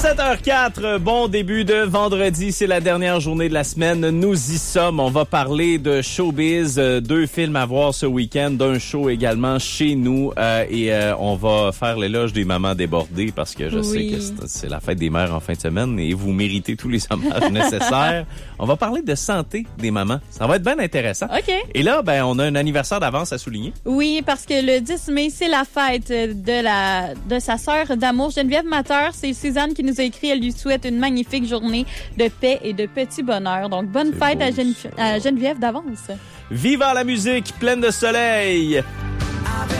7h04, bon début de vendredi, c'est la dernière journée de la semaine, nous y sommes, on va parler de showbiz, 2 films à voir ce week-end, d'un show également chez nous et on va faire l'éloge des mamans débordées parce que je sais que c'est la fête des mères en fin de semaine et vous méritez tous les hommages nécessaires. On va parler de santé des mamans, ça va être bien intéressant. OK. Et là, on a un anniversaire d'avance à souligner. Oui, parce que le 10 mai, c'est la fête de sa sœur d'amour, Geneviève Matter. C'est Suzanne qui nous a écrit. Elle lui souhaite une magnifique journée de paix et de petit bonheur. Donc, bonne fête à Geneviève d'avance. Viva la musique pleine de soleil!